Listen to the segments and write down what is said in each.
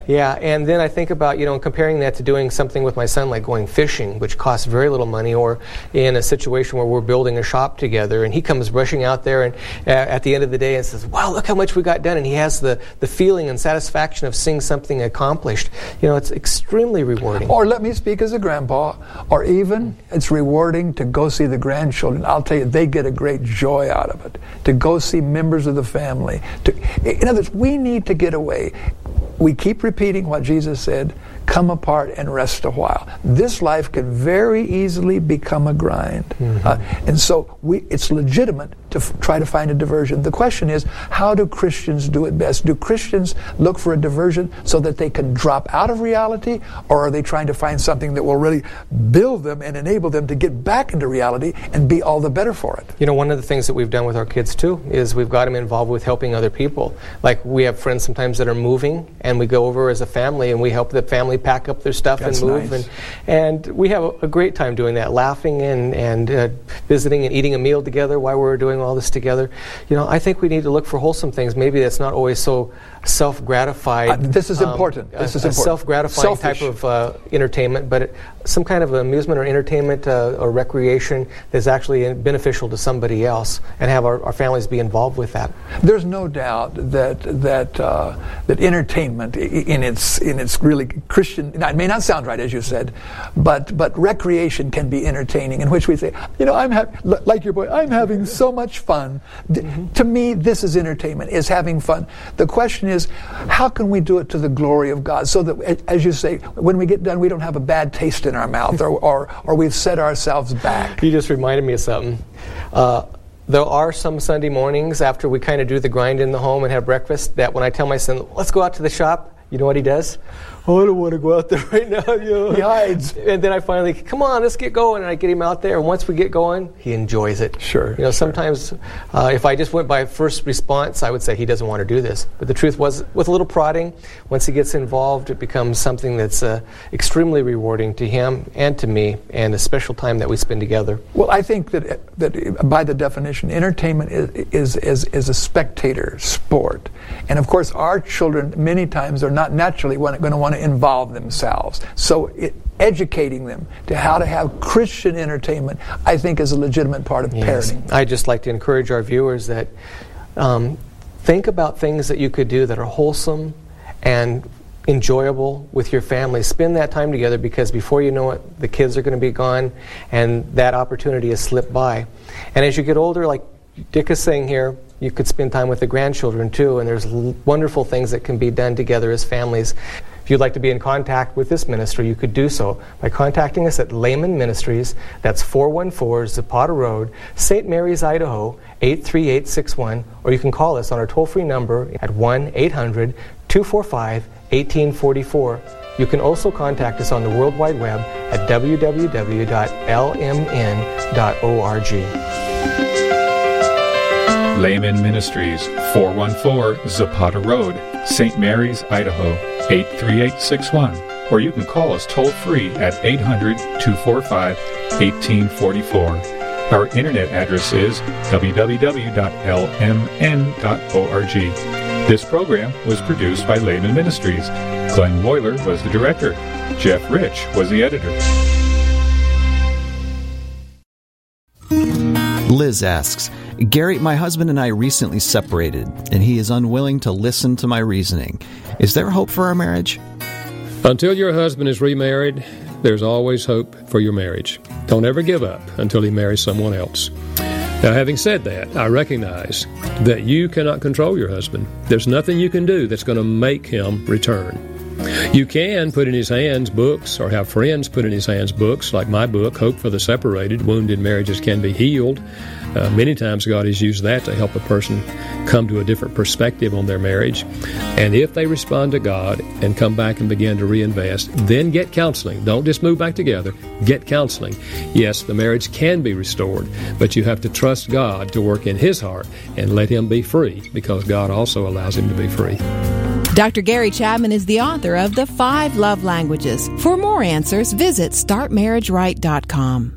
Yeah, and then I think about, comparing that to doing something with my son, like going fishing, which costs very little money, or in a situation where we're building a shop together, and he comes rushing out there and at the end of the day and says, wow, look how much we got done, and he has the feeling and satisfaction of seeing something accomplished. It's extremely rewarding. Or let me speak as a grandpa, or even it's rewarding to go see the grandchildren. I'll tell you, they get a great joy out of it. To go see members of the family. In other words, we need to get away. We keep repeating what Jesus said, come apart and rest a while. This life can very easily become a grind. Mm-hmm. And so it's legitimate to try to find a diversion. The question is, how do Christians do it best? Do Christians look for a diversion so that they can drop out of reality, or are they trying to find something that will really build them and enable them to get back into reality and be all the better for it? One of the things that we've done with our kids too is we've got them involved with helping other people. Like, we have friends sometimes that are moving, and we go over as a family and we help the family pack up their stuff. That's and move. Nice. And we have a great time doing that, laughing and visiting and eating a meal together while we're doing all this together. I think we need to look for wholesome things. Maybe that's not always so self-gratified. This is important. This is important. Self-gratifying type of entertainment, but some kind of amusement or entertainment or recreation that's actually beneficial to somebody else, and have our families be involved with that. There's no doubt that entertainment in its really Christian, it may not sound right as you said, but recreation can be entertaining, in which we say, like your boy, I'm having so much fun. Mm-hmm. To me, this is entertainment, is having fun. The question is, how can we do it to the glory of God, so that, as you say, when we get done, we don't have a bad taste in our mouth, or we've set ourselves back. You just reminded me of something. There are some Sunday mornings after we kind of do the grind in the home and have breakfast that when I tell my son, let's go out to the shop, you know what he does? Oh, I don't want to go out there right now. He hides. And then I finally, come on, let's get going. And I get him out there. And once we get going, he enjoys it. Sure. Sometimes if I just went by first response, I would say he doesn't want to do this. But the truth was, with a little prodding, once he gets involved, it becomes something that's extremely rewarding to him and to me, and a special time that we spend together. Well, I think that by the definition, entertainment is a spectator sport. And of course, our children many times are not naturally going to want to involve themselves. So educating them to how to have Christian entertainment, I think, is a legitimate part of parenting. I'd just like to encourage our viewers that think about things that you could do that are wholesome and enjoyable with your family. Spend that time together, because before you know it, the kids are going to be gone and that opportunity has slipped by. And as you get older, like Dick is saying here, you could spend time with the grandchildren too, and there's wonderful things that can be done together as families. If you'd like to be in contact with this ministry, you could do so by contacting us at Lehman Ministries. That's 414 Zapata Road, St. Mary's, Idaho, 83861. Or you can call us on our toll-free number at 1-800-245-1844. You can also contact us on the World Wide Web at www.lmn.org. Lehman Ministries, 414 Zapata Road, St. Mary's, Idaho, 83861. Or you can call us toll-free at 800-245-1844. Our internet address is www.lmn.org. This program was produced by Lehman Ministries. Glenn Woyler was the director. Jeff Rich was the editor. Liz asks, Gary, my husband and I recently separated, and he is unwilling to listen to my reasoning. Is there hope for our marriage? Until your husband is remarried, there's always hope for your marriage. Don't ever give up until he marries someone else. Now, having said that, I recognize that you cannot control your husband. There's nothing you can do that's going to make him return. You can put in his hands books, or have friends put in his hands books, like my book, Hope for the Separated, Wounded Marriages Can Be Healed. Many times God has used that to help a person come to a different perspective on their marriage. And if they respond to God and come back and begin to reinvest, then get counseling. Don't just move back together. Get counseling. Yes, the marriage can be restored, but you have to trust God to work in His heart and let Him be free, because God also allows Him to be free. Dr. Gary Chapman is the author of The 5 Love Languages. For more answers, visit StartMarriageRight.com.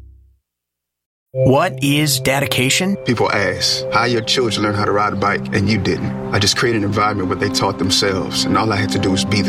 What is dedication? People ask, how your children learn how to ride a bike and you didn't? I just created an environment where they taught themselves, and all I had to do was be there.